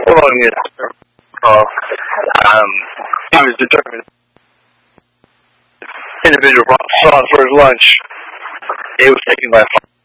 Well, yes. He was determined. Individual brought sauce for his lunch. It was taken by